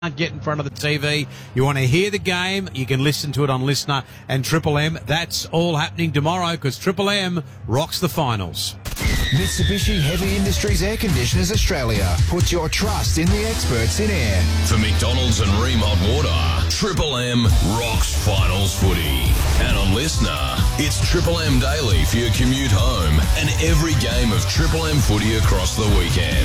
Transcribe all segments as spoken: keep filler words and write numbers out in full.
Can't get in front of the T V, you want to hear the game, you can listen to it on Listener and Triple M. That's all happening tomorrow because Triple M rocks the finals. Mitsubishi Heavy Industries Air Conditioners Australia. Put your trust in the experts in air. For McDonald's and Ream Hot Water, Triple M rocks finals footy. And on Listener, it's Triple M Daily for your commute home and every game of Triple M footy across the weekend.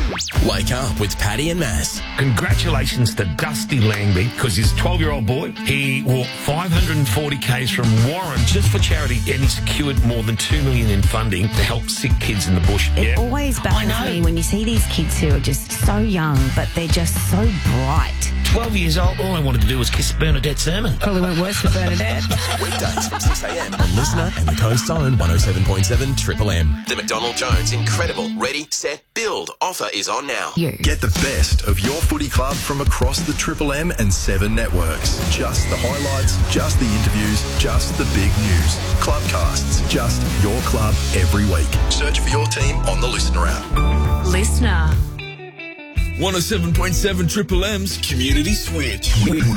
Wake up with Paddy and Mass. Congratulations to Dusty Langby because his twelve-year-old boy, he walked five hundred forty kays from Warren just for charity and he secured more than two million dollars in funding to help sick kids in the bush. It yeah. always baffles me when you see these kids who are just so young, but they're just so bright. twelve years old, all I wanted to do was kiss Bernadette Sermon. Probably went worse for Bernadette. Weekdays from six a.m. on Listener and the Coast's Own one oh seven point seven Triple M. The McDonald Jones Incredible Ready, Set, Build offer is on now. You. Get the best of your footy club from across the Triple M and Seven networks. Just the highlights, just the interviews, just the big news. Clubcasts, just your club every week. Search for your team on the Listener app. Listener. one oh seven point seven Triple M's Community Switch.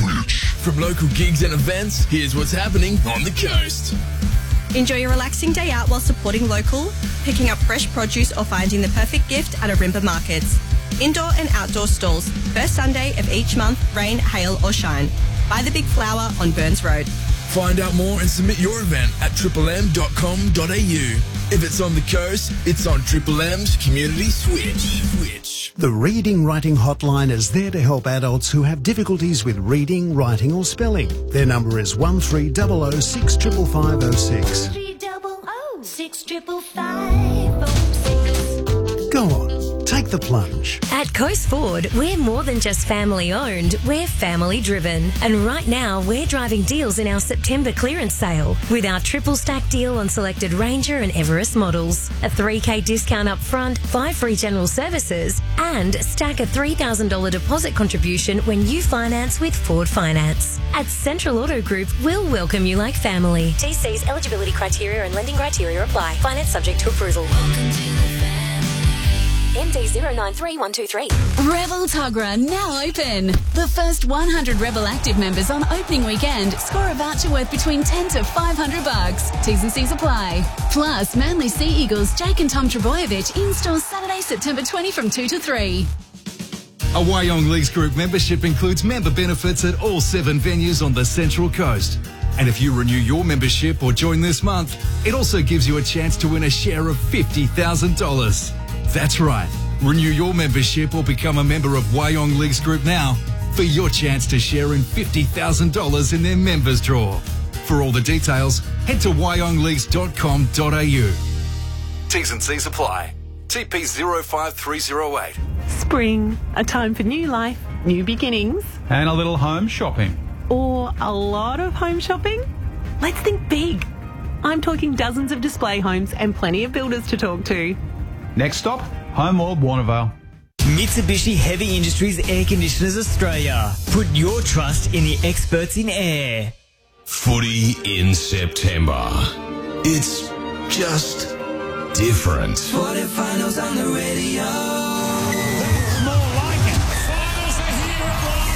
From local gigs and events, here's what's happening on the coast. Enjoy your relaxing day out while supporting local, picking up fresh produce or finding the perfect gift at Arimba Markets. Indoor and outdoor stalls, first Sunday of each month, rain, hail or shine. Buy the big flower on Burns Road. Find out more and submit your event at triple m dot com dot a u. If it's on the coast, it's on Triple M's Community Switch. Switch. The Reading Writing Hotline is there to help adults who have difficulties with reading, writing or spelling. Their number is one three zero zero six five five five zero six. three zero zero six five five five zero six. Go on, take the plunge. At Coast Ford, we're more than just family owned, we're family driven. And right now, we're driving deals in our September clearance sale with our triple stack deal on selected Ranger and Everest models. A three K discount up front, five free general services, and stack a three thousand dollars deposit contribution when you finance with Ford Finance. At Central Auto Group, we'll welcome you like family. T C's eligibility criteria and lending criteria apply. Finance subject to approval. M D zero nine three one two three. Rebel Tuggerah now open. The first one hundred Rebel Active members on opening weekend score a voucher worth between ten to five hundred bucks. T's and C's apply. Plus, Manly Sea Eagles Jake and Tom Trebojevic in stores Saturday, September twentieth from two to three. A Wyong Leagues Group membership includes member benefits at all seven venues on the Central Coast. And if you renew your membership or join this month, it also gives you a chance to win a share of fifty thousand dollars. That's right. Renew your membership or become a member of Wyong Leagues Group now for your chance to share in fifty thousand dollars in their members draw. For all the details, head to wyong leagues dot com dot a u. T's and C's apply. T P zero five three zero eight. Spring, a time for new life, new beginnings. And a little home shopping. Or a lot of home shopping? Let's think big. I'm talking dozens of display homes and plenty of builders to talk to. Next stop, Home World Warnervale. Mitsubishi Heavy Industries Air Conditioners Australia. Put your trust in the experts in air. Footy in September. It's just different. Footy finals on the radio. That's more like it. The finals are here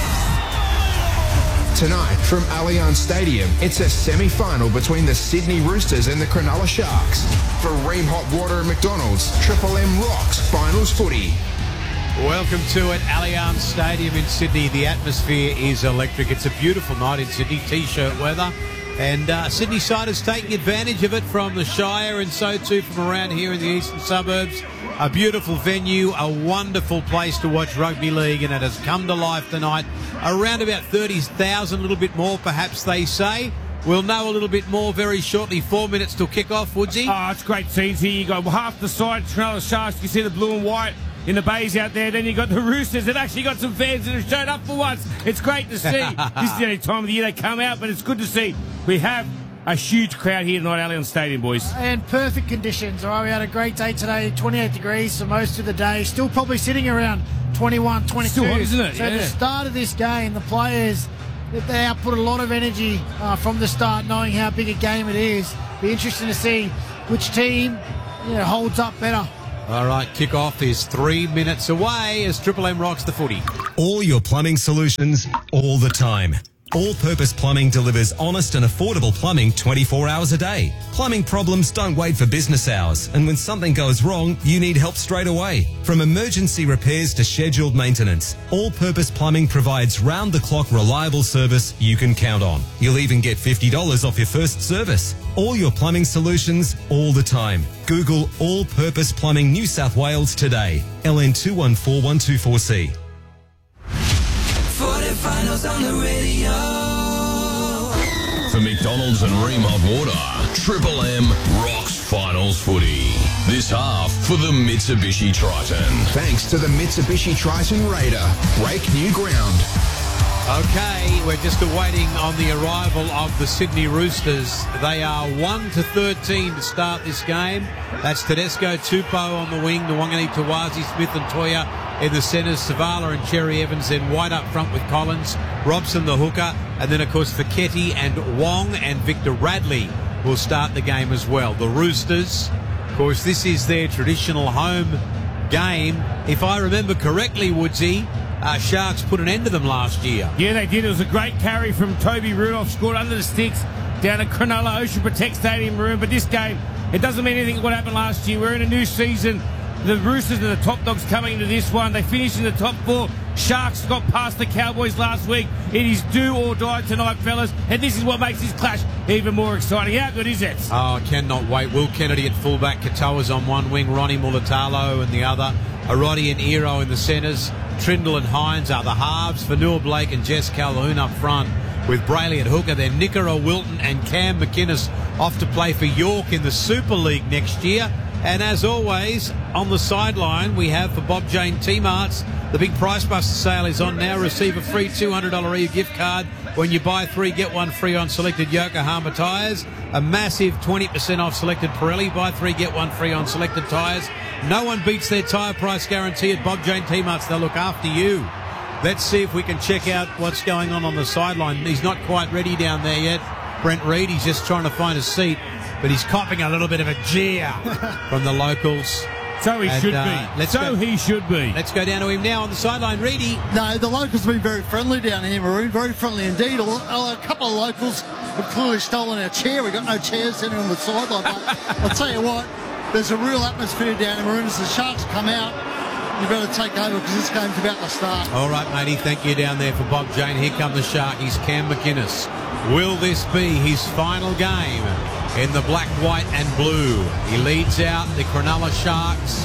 at last. Tonight from Allianz Stadium, it's a semi-final between the Sydney Roosters and the Cronulla Sharks. For Ream Hot Water and McDonald's, Triple M rocks finals footy. Welcome to it, Allianz Stadium in Sydney. The atmosphere is electric. It's a beautiful night in Sydney, T-shirt weather. And uh, Sydney side is taking advantage of it from the Shire and so too from around here in the eastern suburbs. A beautiful venue, a wonderful place to watch rugby league, and it has come to life tonight. Around about thirty thousand, a little bit more perhaps they say. We'll know a little bit more very shortly. Four minutes till kick-off, Woodsy. Oh, it's great scenes here. You got half the side, Cronulla Sharks. You see the blue and white in the bays out there. Then you got the Roosters. They've actually got some fans that have showed up for once. It's great to see. This is the only time of the year they come out, but it's good to see. We have a huge crowd here tonight at Allianz Stadium, boys. And perfect conditions. All right, we had a great day today, twenty-eight degrees for most of the day. Still probably sitting around twenty-one, twenty-two. Still hot, isn't it? So yeah. at the start of this game, the players, they output a lot of energy uh, from the start, knowing how big a game it is. Be interesting to see which team, you know, holds up better All right, kickoff is three minutes away as Triple M rocks the footy. All your plumbing solutions, all the time. All Purpose Plumbing delivers honest and affordable plumbing twenty-four hours a day. Plumbing problems don't wait for business hours, and when something goes wrong, you need help straight away. From emergency repairs to scheduled maintenance, All Purpose Plumbing provides round-the-clock reliable service you can count on. You'll even get fifty dollars off your first service. All your plumbing solutions, all the time. Google All Purpose Plumbing New South Wales today. L N two one four one two four C. forty finals on the radio. For McDonald's and Ream Hot Water, Triple M rocks finals footy. This half for the Mitsubishi Triton. Thanks to the Mitsubishi Triton Raider. Break new ground. Okay, we're just awaiting on the arrival of the Sydney Roosters. They are one to thirteen to start this game. That's Tedesco, Tupou on the wing, Nwangani, Tawazi, Smith and Toya in the centres, Savala and Cherry Evans, then White up front with Collins, Robson the hooker, and then of course Fekete and Wong and Victor Radley will start the game as well. The Roosters, of course, this is their traditional home game. If I remember correctly, Woodsy, Uh, Sharks put an end to them last year. Yeah, they did. It was a great carry from Toby Rudolph, scored under the sticks down at Cronulla Ocean Protect Stadium room. But this game, it doesn't mean anything what happened last year. We're in a new season. The Roosters are the top dogs coming into this one. They finished in the top four. Sharks got past the Cowboys last week. It is do or die tonight, fellas. And this is what makes this clash even more exciting. How good is it? Oh, I cannot wait. Will Kennedy at fullback, Katoa's on one wing, Ronnie Mulatalo in the other, Arodi and Ero in the centres, Trindle and Hines are the halves, Vanua Blake and Jess Calhoun up front with Brayley at hooker, then Nickera Wilton and Cam McInnes off to play for York in the Super League next year. And as always, on the sideline, we have for Bob Jane T-Marts, the big Price Buster sale is on now. Receive a free two hundred dollars E U gift card when you buy three, get one free on selected Yokohama tyres. A massive twenty percent off selected Pirelli. Buy three, get one free on selected tyres. No one beats their tyre price guarantee at Bob Jane T-Marts. They'll look after you. Let's see if we can check out what's going on on the sideline. He's not quite ready down there yet. Brent Reid, he's just trying to find a seat, but he's copping a little bit of a jeer from the locals. So he And, should uh, be. let's So go- he should be. Let's go down to him now on the sideline. Reedy. No, the locals have been very friendly down here, Maroon. Very friendly indeed. A, a couple of locals have clearly stolen our chair. We've got no chairs sitting on the sideline. But I'll tell you what, there's a real atmosphere down in Maroon. As the Sharks come out, you better take over because this game's about to start. All right, matey. Thank you down there for Bob Jane. Here come the Sharkies. Cam McInnes. Will this be his final game in the black, white and blue? He leads out the Cronulla Sharks.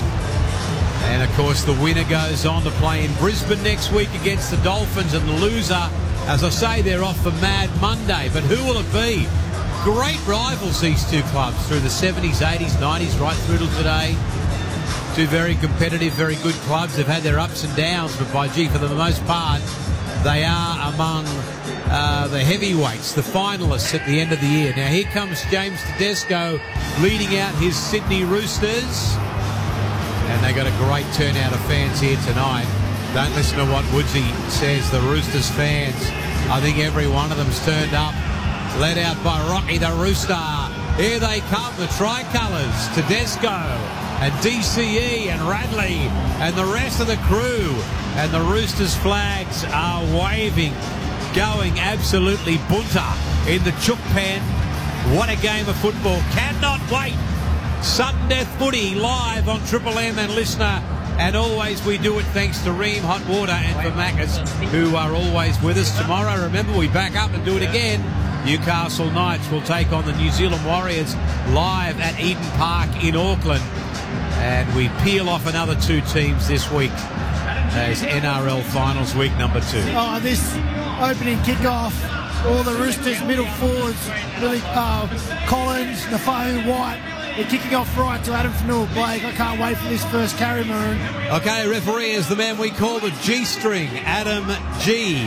And, of course, the winner goes on to play in Brisbane next week against the Dolphins. And the loser, as I say, they're off for Mad Monday. But who will it be? Great rivals, these two clubs, through the seventies, eighties, nineties, right through to today. Two very competitive, very good clubs. They've had their ups and downs, but by gee, for the most part, they are among uh, the heavyweights, the finalists at the end of the year. Now, here comes James Tedesco leading out his Sydney Roosters. And they got a great turnout of fans here tonight. Don't listen to what Woodsy says, the Roosters fans. I think every one of them's turned up, led out by Rocky the Rooster. Here they come, the Tricolours, Tedesco and D C E and Radley and the rest of the crew. And the Roosters flags are waving, going absolutely bunter in the Chook Pen. What a game of football. Cannot wait. Sudden Death Footy live on Triple M and Listener. And always we do it thanks to Ream Hot Water and for Macca's, who are always with us. Tomorrow, remember, we back up and do it again. Newcastle Knights will take on the New Zealand Warriors live at Eden Park in Auckland. And we peel off another two teams this week as N R L Finals week number two. Oh, this opening kickoff, all the Roosters middle forwards, Billy uh, Collins, Nafau, White, they're kicking off right to Adam Fanua Blake. I can't wait for this first carry, Maroon. Okay, referee is the man we call the G-string, Adam G.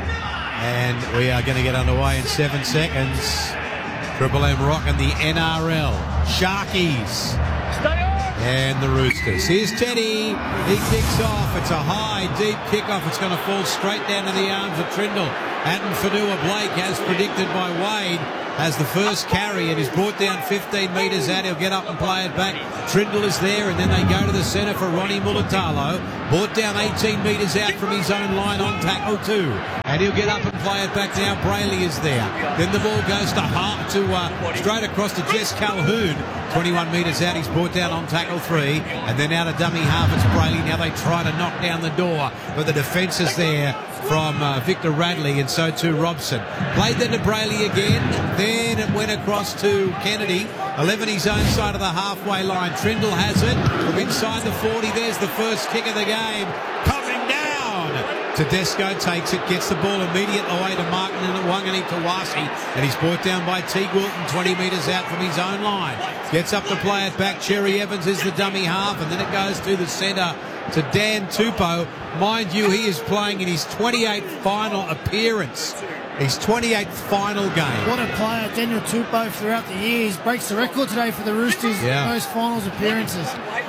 And we are going to get underway in seven seconds. Triple M rocking the N R L. Sharkies. And the Roosters. Here's Teddy. He kicks off. It's a high, deep kickoff. It's going to fall straight down to the arms of Trindle. Adam Fanua Blake, as predicted by Wade. has the first carry and is brought down fifteen metres out. He'll get up and play it back. Trindle is there, and then they go to the centre for Ronnie Mulatalo. Brought down eighteen metres out from his own line on tackle too. And he'll get up and play it back now. Brayley is there. Then the ball goes to Hart, to uh, straight across to Jess Calhoun. twenty-one metres out, he's brought down on tackle three. And then out of dummy half, it's Brayley. Now they try to knock down the door, but the defence is there from uh, Victor Radley, and so too Robson. Played then to Brayley again. Then it went across to Kennedy. eleven his own side of the halfway line. Trindle has it from inside the forty. There's the first kick of the game. Coming down. Tedesco takes it, gets the ball immediate away to Martin and Wangani Tawasi, and he's brought down by Teague Wilton twenty metres out from his own line. Gets up to play it back. Cherry Evans is the dummy half, and then it goes to the centre to Dan Tupou. Mind you, he is playing in his twenty-eighth final appearance. His twenty-eighth final game. What a player, Daniel Tupou, throughout the years. Breaks the record today for the Roosters, Yeah. most finals appearances.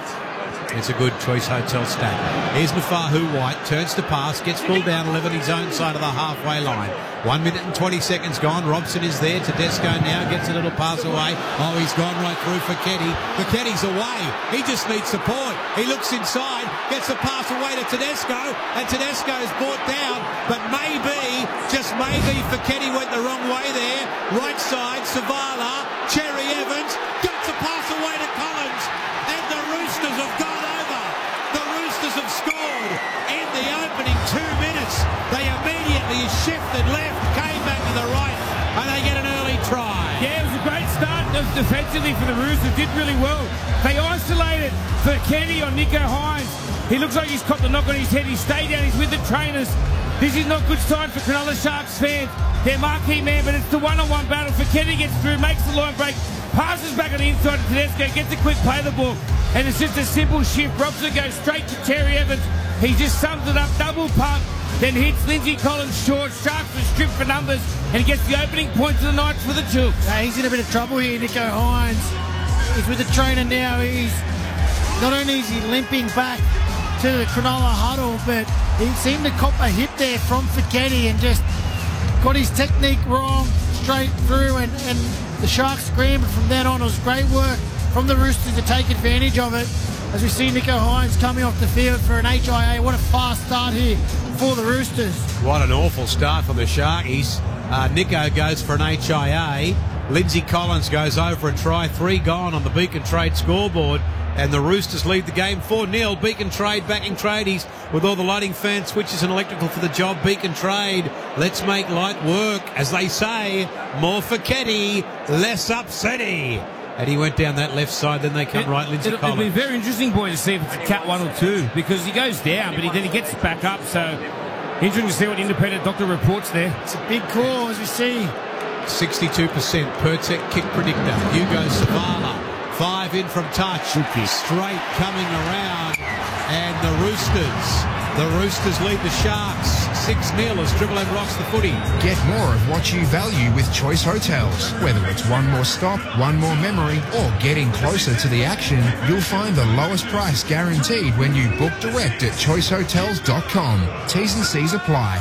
It's a good Choice Hotel stat. Here's Nafahu White, turns to pass, gets pulled down eleven his own side of the halfway line. One minute and twenty seconds gone. Robson is there. Tedesco now gets a little pass away. Oh, he's gone right through for Kenny. The Kenny's away. He just needs support. He looks inside, gets the pass away to Tedesco, and Tedesco's brought down. But maybe, just maybe, for Kenny went the wrong way there. Right side, Savala, Cherry Evans, got the pass away to Collins, and the Roosters have gone over. The Roosters have scored in the opening two minutes. They immediately shifted left, came back to the right, and they get an early try. Yeah, it was a great start defensively for the Roosters. Did really well. They isolated for Kenny on Nico Hines. He looks like he's copped the knock on his head. He stayed down. He's with the trainers. This is not good sign for Cronulla Sharks fans. Their marquee man, but it's the one-on-one battle. For Kenny gets through, makes the line break, passes back on the inside to Tedesco, gets a quick play of the ball, and it's just a simple shift. Robson goes straight to Terry Evans. He just sums it up, double pump, then hits Lindsay Collins short. Sharks were stripped for numbers, and he gets the opening points of the night for the Chooks. Yeah, he's in a bit of trouble here, Nico Hines. He's with the trainer now. He's not only is he limping back to the Cronulla huddle, but he seemed to cop a hit there from Fiketti and just got his technique wrong straight through, and, and the Sharks scrambled from then on. It was great work from the Roosters to take advantage of it. As we see Nico Hines coming off the field for an H I A. What a fast start here for the Roosters. What an awful start for the Sharkies. Uh, Nico goes for an H I A. Lindsay Collins goes over a try. Three gone on the Beacon Trade scoreboard. And the Roosters lead the game four nil. Beacon Trade backing tradies with all the lighting, fan switches and electrical for the job. Beacon Trade, let's make light work. As they say, more for Kenny, less upsetty. And he went down that left side, then they come It, right, Lindsay it'll, Collins. it'll be very interesting, boy, to see if it's a cat one or two, because he goes down, but he, then he gets back up. So interesting to see what independent doctor reports there. It's a big call, as we see. sixty-two percent Pertec kick predictor. Hugo Savala, five in from touch. Straight coming around. And the Roosters, the Roosters lead the Sharks six nil as Triple M rocks the footy. Get more of what you value with Choice Hotels. Whether it's one more stop, one more memory, or getting closer to the action, you'll find the lowest price guaranteed when you book direct at choice hotels dot com. T's and C's apply.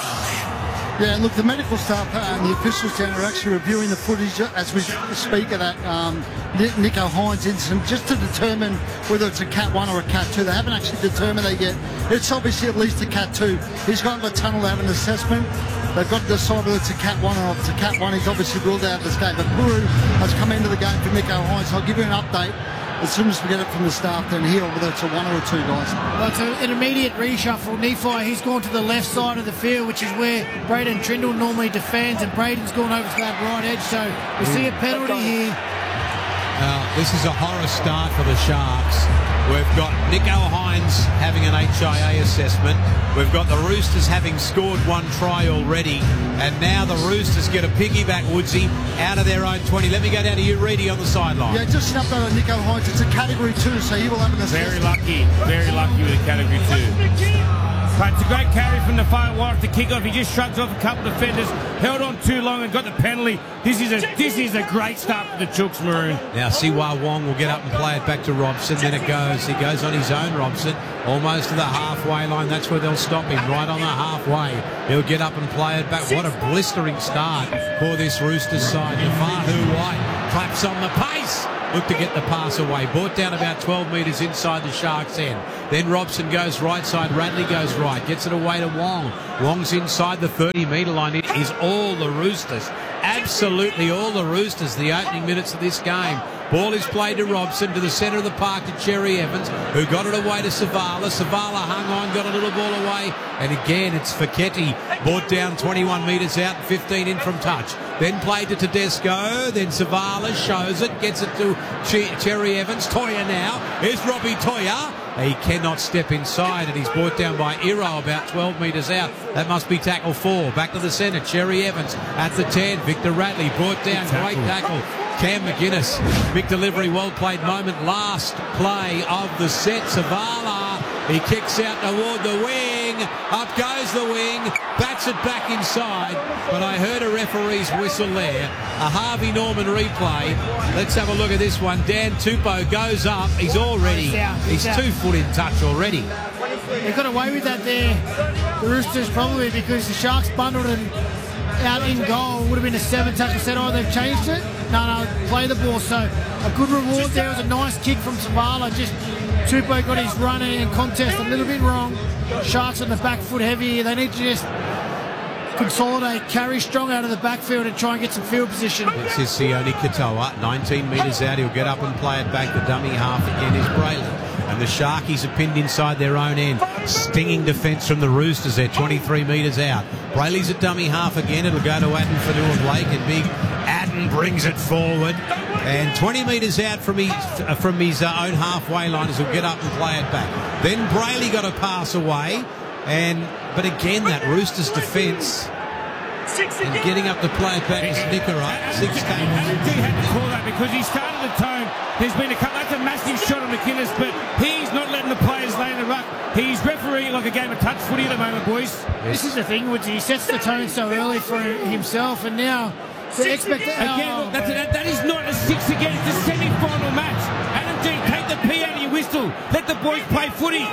Yeah, look, the medical staff and the officials down are actually reviewing the footage as we speak of that um, Nico Hines incident, just to determine whether it's a cat one or a cat two. They haven't actually determined that yet. It's obviously at least a cat two. He's gone to the tunnel to have an assessment. They've got to decide whether it's a cat one or if it's a cat one. He's obviously ruled out of this game. But Puru has come into the game for Nico Hines. I'll give you an update as soon as we get it from the staff down here, whether it's a one or a two, guys. Well, it's a, an immediate reshuffle. Nephi, he's gone to the left side of the field, which is where Braden Trindle normally defends, and Braden's gone over to that right edge. So we see a penalty here. Uh, this is a horror start for the Sharks. We've got Nico Hines having an H I A assessment. We've got the Roosters having scored one try already. And now the Roosters get a piggyback, Woodsy, out of their own twenty. Let me go down to you, Reedy, on the sideline. Yeah, just an update on Nico Hines. It's a category two, so he will have an assessment. Very lucky, very lucky with a category two. But it's a great carry from the far wide to kick off. He just shrugs off a couple of defenders, held on too long and got the penalty. This is a this is a great start for the Chooks, Maroon. Now Siwa Wong will get up and play it back to Robson. Then it goes. He goes on his own, Robson, almost to the halfway line. That's where they'll stop him, right on the halfway. He'll get up and play it back. What a blistering start for this Roosters side. Nafahu White claps on the pace. Look to get the pass away. Brought down about twelve metres inside the Sharks' end. Then Robson goes right side. Radley goes right. Gets it away to Wong. Wong's inside the thirty metre line. It is all the Roosters. Absolutely all the Roosters, the opening minutes of this game. Ball is played to Robson, to the centre of the park to Cherry Evans, who got it away to Savala. Savala hung on, got a little ball away. And again, it's Fiketti, brought down twenty-one metres out, fifteen in from touch. Then played to Tedesco, then Savala shows it, gets it to Ch- Cherry Evans. Toya now. Here's Robbie Toya. He cannot step inside, and he's brought down by Iro about twelve metres out. That must be tackle four. Back to the centre, Cherry Evans at the ten. Victor Radley brought down. Great tackle. Cam McGuinness. Big delivery, well played moment. Last play of the set. Savala. He kicks out toward the wing. Up goes the wing. Bats it back inside. But I heard a referee's whistle there. A Harvey Norman replay. Let's have a look at this one. Dan Tupou goes up. He's already, he's two foot in touch already. They got away with that there, the Roosters, probably because the Sharks bundled and out in goal. Would have been a seven tackle set. Oh, they've changed it. No, no, play the ball. So a good reward there. It was a nice kick from Savala. Just Tupou got his run and contest a little bit wrong. Sharks on the back foot heavy. They need to just consolidate, carry strong out of the backfield and try and get some field position. This is Sione Katoa, nineteen metres out. He'll get up and play it back. The dummy half again is Braylon. And the Sharkies are pinned inside their own end. Stinging defence from the Roosters there, twenty-three metres out. Brayley's at dummy half again. It'll go to Adden Fanua-Blake, and big Adden brings it forward. And twenty metres out from his, uh, from his uh, own halfway line as he'll get up and play it back. Then Brayley got a pass away. And But again, that Roosters defence and getting up to play it back is Nickera. Six games. He had to call that because he started the tone. There's been a couple. That's a massive shot on McInnes, but he's not letting the players lay in the ruck. He's refereeing like a game of touch footy at the moment, boys. This is the thing, Woodsy. He sets the tone so early for himself, and now the expectation. Again, look, that's a, that, that is not a six again. It's a semi-final match. Adam G, take the P out of your whistle. Let the boys play footy.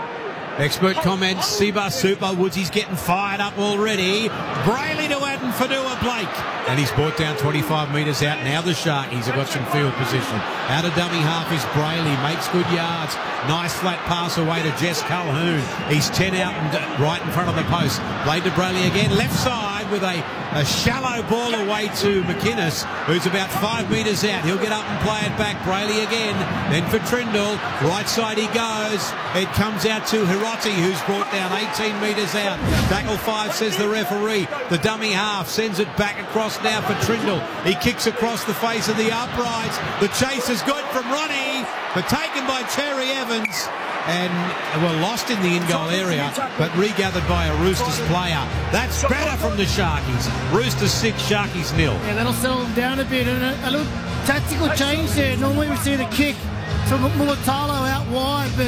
Expert comments, Siba Super Woodsy's getting fired up already. Brayley to Adden Fanua-Blake. And he's brought down twenty-five metres out. Now the Sharkies have got some field position. Out of dummy half is Brayley. Makes good yards. Nice flat pass away to Jess Calhoun. He's ten out and right in front of the post. Played to Brayley again. Left side with a, a shallow ball away to McInnes, who's about five metres out. He'll get up and play it back. Brayley again. Then for Trindle. Right side he goes. It comes out to Hiroti, who's brought down eighteen metres out. Tackle five, says the referee. The dummy half sends it back across now for Trindle. He kicks across the face of the uprights. The chase is good from Ronnie, but taken by Cherry Evans. And, well, lost in the in-goal area, but regathered by a Roosters player. That's better from the Sharkies. Roosters six, Sharkies nil. Yeah, that'll settle them down a bit. And a, a little tactical change there. Normally we see the kick to Mulatalo out wide, but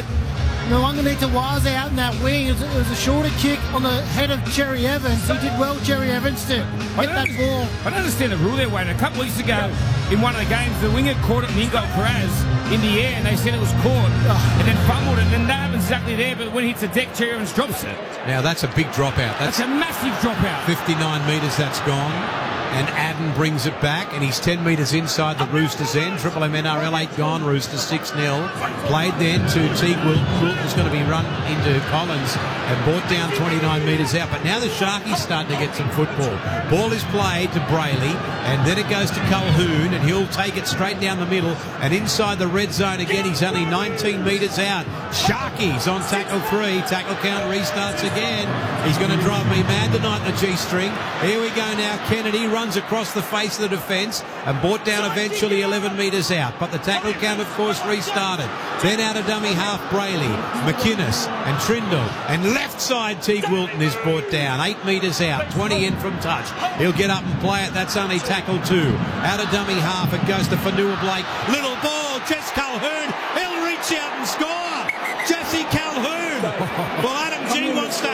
Nwanga Waza out in that wing. It was, it was a shorter kick on the head of Cherry Evans. He did well, Cherry Evans, to hit that ball. I don't understand the rule there, Wayne. A couple weeks ago, in one of the games, the winger caught it in Ingo Peraz in the air, and they said it was caught, and then fumbled it, and that happens exactly there, but when he hits the deck, Cherry Evans drops it. Now, that's a big dropout. That's, that's a massive dropout. fifty-nine metres, that's gone. And Adden brings it back, and he's ten metres inside the Roosters' end. Triple M N R L eight gone, Roosters six nil. Played then to Teague Wilton. Wilton's going to be run into Collins and brought down twenty-nine metres out. But now the Sharkies starting to get some football. Ball is played to Brayley, and then it goes to Calhoun, and he'll take it straight down the middle. And inside the red zone again, he's only nineteen metres out. Sharkies on tackle three. Tackle count restarts again. He's going to drive me mad tonight in the G-string. Here we go now. Kennedy runs across the face of the defence and brought down eventually eleven metres out. But the tackle count, of course, restarted. Then out of dummy half, Brayley, McInnes and Trindle. And left side, Teague Wilton is brought down. eight metres out, twenty in from touch. He'll get up and play it. That's only tackle two. Out of dummy half, it goes to Fanua-Blake. Little ball, Jess Calhoun. He'll reach out and score. Jesse Calhoun. Well, Adam G wants to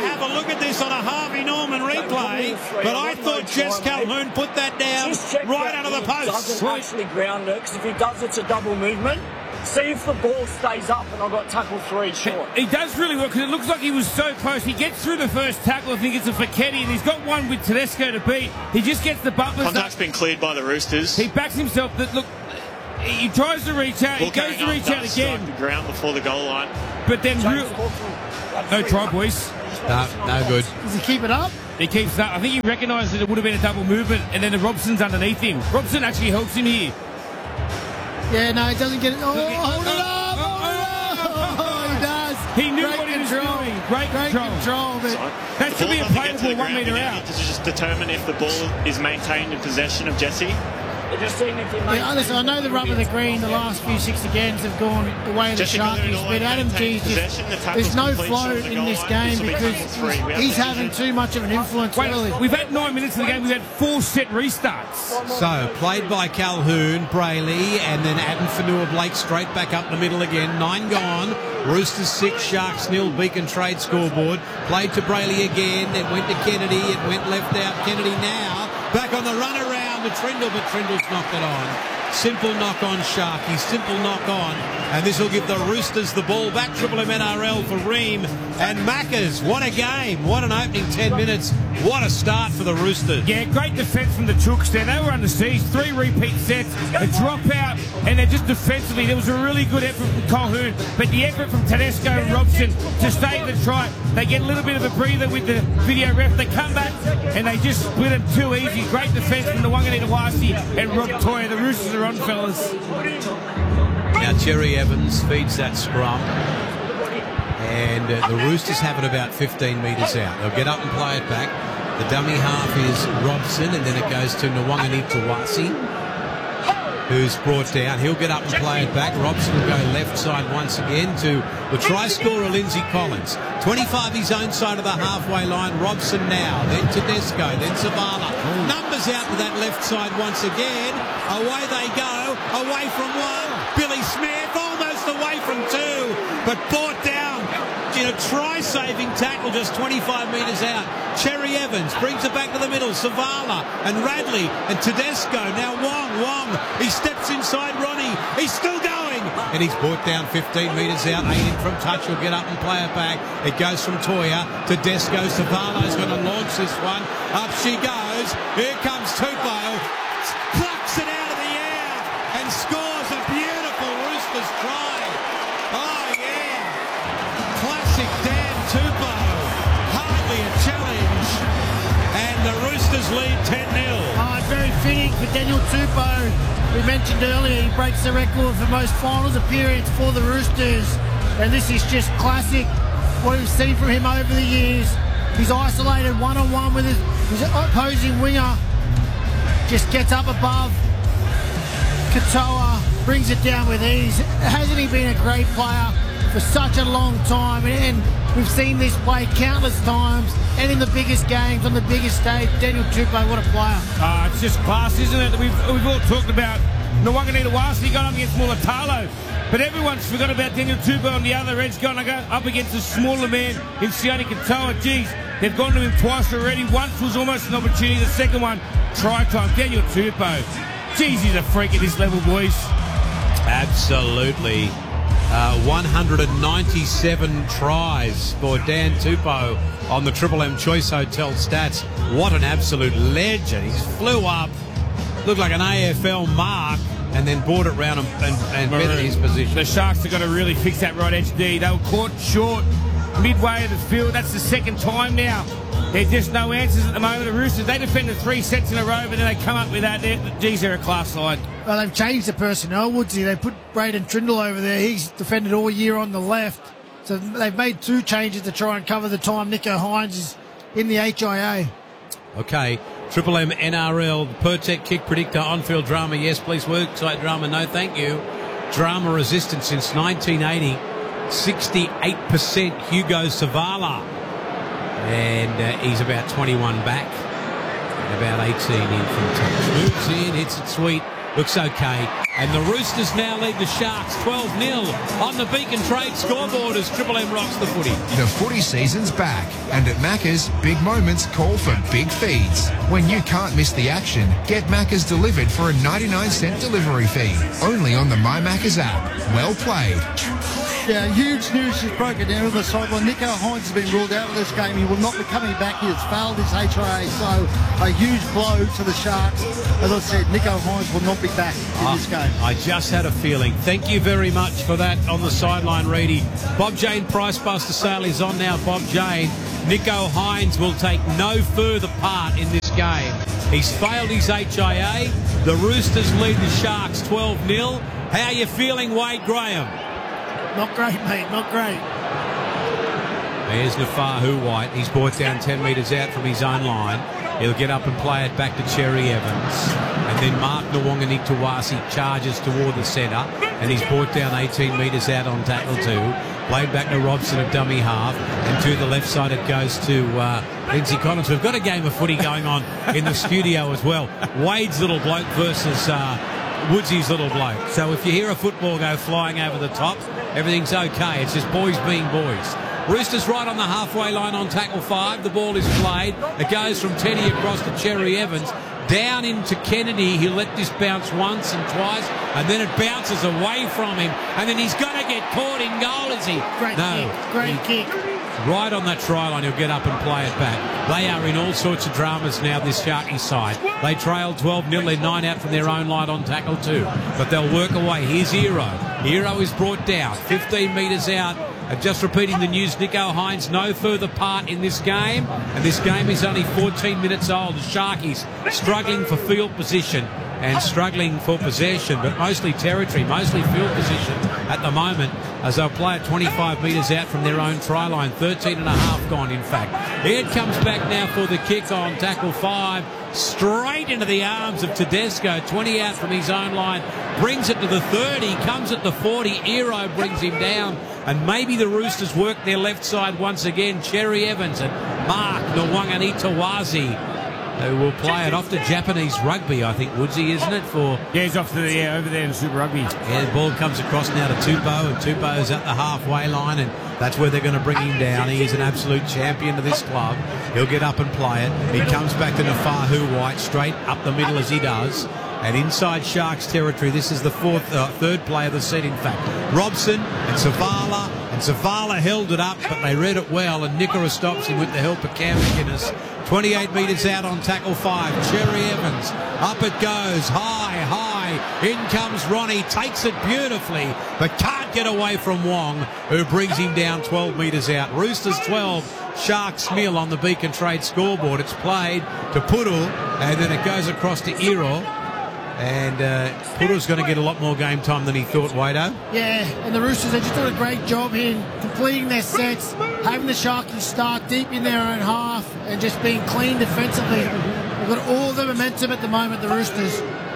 look at this on a Harvey Norman replay, but I thought Jess Calhoun put that down right under the post. Doesn't actually ground it, because if he does, it's a double movement. See if the ball stays up, and I got tackle three short. He does really well, because it looks like he was so close. He gets through the first tackle. I think it's a Feketi, and he's got one with Tedesco to beat. He just gets the bumpers. Contact's been cleared by the Roosters. He backs himself. That look, he tries to reach out. Ball he goes to reach out again. Strike the ground before the goal line. But then, real, no try, boys. No, no good. Does he keep it up? He keeps that. I think he recognised that it would have been a double movement, and then the Robson's underneath him. Robson actually helps him here. Yeah, no, he doesn't get it. Oh, hold it up! Hold it up! Oh, he does. He knew Great what he was control. doing. Great, Great control. control. But that should be a playable one metre out. To just determine if the ball is maintained in possession of Jesse. Just seeing if he yeah, listen, I know the rub of the green, the last few sixty games have gone the way of the Sharkies, but Adam G's just, there's no flow in this game because he's, he's having too much of an influence Wait, early. We've had nine minutes of the game, we've had four set restarts. So, played by Calhoun, Brayley, and then Adam Fanua-Blake straight back up the middle again. Nine gone. Roosters six, Sharks nil, Beacon Trade scoreboard. Played to Brayley again, it went to Kennedy, it went left out. Kennedy now, back on the run around to Trindle, but Trindle's knocked it on. Simple knock on Sharky, simple knock on, and this will give the Roosters the ball back. Triple M N R L for Ream and Maccas. What a game, what an opening ten minutes, what a start for the Roosters. Yeah, great defence from the Chooks there. They were under siege, three repeat sets, a drop out, and they're just defensively. There was a really good effort from Calhoun, but the effort from Tedesco and Robson to stay in the try. They get a little bit of a breather with the video ref. They come back and they just split them too easy. Great defence from the Wanganita Wasi and Rob Toya. The Roosters are on, fellas. Now Cherry Evans feeds that scrum, and uh, the Roosters have it about fifteen metres out. They'll get up and play it back. The dummy half is Robson, and then it goes to Nwanganita Wasi, who's brought down. He'll get up and play it back. Robson will go left side once again to the try scorer, Lindsay Collins. twenty-five his own side of the halfway line. Robson now, then Tedesco, then Zavala. Numbers out to that left side once again. Away they go, away from one. Billy Smith almost away from two, but brought down in a try-saving tackle just twenty-five metres out. Cherry Evans brings it back to the middle. Zavala and Radley and Tedesco. Now Wong, Wong, he steps inside Ronnie. He's still going. And he's brought down fifteen metres out. Aiden from touch will get up and play it back. It goes from Toya to Desco. Zavala's going to launch this one. Up she goes. Here comes Tupou. Plucks it out of the air and scores a beautiful Roosters try. Oh, yeah. Classic Dan Tupou. Hardly a challenge. And the Roosters lead ten nil. Oh, it's very fitting for Daniel Tupou. We mentioned earlier he breaks the record for most finals appearance for the Roosters. And this is just classic, what we've seen from him over the years. He's isolated one-on-one with his, his opposing winger. Just gets up above. Katoa brings it down with ease. Hasn't he been a great player for such a long time? And we've seen this play countless times, and in the biggest games, on the biggest stage. Daniel Tupou, what a player. Uh, it's just class, isn't it? We've, we've all talked about Nwanganita Wasi got up against Mulatalo, but everyone's forgot about Daniel Tupou on the other edge, going to go up against a smaller man in Sione Katoa. Geez, they've gone to him twice already. Once was almost an opportunity. The second one, try time. Daniel Tupou. Geez, he's a freak at this level, boys. Absolutely. Uh, one hundred ninety-seven tries for Dan Tupou on the Triple M Choice Hotel stats. What an absolute legend. He flew up, looked like an A F L mark, and then brought it round and, and, and bet his position. The Sharks have got to really fix that right edge D. They were caught short midway of the field. That's the second time now. There's just no answers at the moment. The Roosters, they defended three sets in a row, but then they come up with that. They're, geez, they're a class side. Well, they've changed the personnel, Woodsy. They put Braden Trindle over there. He's defended all year on the left. So they've made two changes to try and cover the time Nico Hines is in the H I A. Okay, Triple M N R L, Pertec kick predictor, on-field drama, yes please, worksite drama, no thank you. Drama resistant since nineteen eighty, sixty-eight percent Hugo Zavala. And uh, he's about twenty-one back, and about eighteen in from touch. Moves in, hits it sweet, looks okay. And the Roosters now lead the Sharks twelve nil on the Beacon Trade scoreboard as Triple M rocks the footy. The footy season's back, and at Macca's, big moments call for big feeds. When you can't miss the action, get Macca's delivered for a ninety-nine cent delivery fee. Only on the My Macca's app. Well played. Yeah, huge news is broken down on the sideline. Nico Hines has been ruled out of this game. He will not be coming back. He has failed his H I A, so a huge blow to the Sharks. As I said, Nico Hines will not be back in oh, this game. I just had a feeling. Thank you very much for that on the sideline, Reedy. Bob Jane Price Buster sale is on now. Bob Jane. Nico Hines will take no further part in this game. He's failed his H I A. The Roosters lead the Sharks twelve nil. How are you feeling, Wade Graham? Not great, mate, not great. There's Nafahu White. He's brought down ten metres out from his own line. He'll get up and play it back to Cherry Evans. And then Mark Nwanganitawasi charges toward the centre. And he's brought down eighteen metres out on tackle two. Played back to Robson at dummy half. And to the left side it goes to uh, Lindsay Collins. We've got a game of footy going on in the studio as well. Wade's little bloke versus uh, Woodsy's little bloke. So if you hear a football go flying over the top, everything's okay. It's just boys being boys. Roosters right on the halfway line on tackle five. The ball is played. It goes from Teddy across to Cherry Evans. Down into Kennedy. He'll let this bounce once and twice, and then it bounces away from him. And then he's going to get caught in goal, is he? Great no. kick. Great he, kick. Right on that try line, he'll get up and play it back. They are in all sorts of dramas now, this Sharky side. They trail twelve nil. They're nine out from their own line on tackle two. But they'll work away. Here's Hero. Hero is brought down. fifteen metres out. And just repeating the news, Nico Hines no further part in this game. And this game is only fourteen minutes old. The Sharkies struggling for field position and struggling for possession, but mostly territory, mostly field position at the moment, as they'll play it twenty-five metres out from their own try line. thirteen and a half gone, in fact. It comes back now for the kick on tackle five. Straight into the arms of Tedesco. twenty out from his own line. Brings it to the thirty. Comes at the forty. Hero brings him down. And maybe the Roosters work their left side once again. Cherry Evans and Mark Nwanganitawasi, who will play it off to Japanese rugby, I think, Woodsy, isn't it? For Yeah, he's off to the, yeah, over there in Super Rugby. Yeah, the ball comes across now to Tupou, and Tupou's at the halfway line, and that's where they're going to bring him down. He is an absolute champion of this club. He'll get up and play it. He comes back to Nafahu White, straight up the middle as he does. And inside Sharks territory, this is the fourth, uh, third play of the set, in fact. Robson and Zavala, and Zavala held it up, but they read it well, and Nicola stops him with the help of Cam McInnes. twenty-eight metres out on tackle five. Cherry Evans, up it goes, high, high. In comes Ronnie, takes it beautifully, but can't get away from Wong, who brings him down twelve metres out. Roosters twelve, Sharks nil on the Beacon Trade scoreboard. It's played to Puru, and then it goes across to Iro. And uh, Puru's going to get a lot more game time than he thought, Wado. Yeah, and the Roosters, they just did a great job here completing their sets, having the Sharkies start deep in their own half and just being clean defensively. They've got all the momentum at the moment, the Roosters.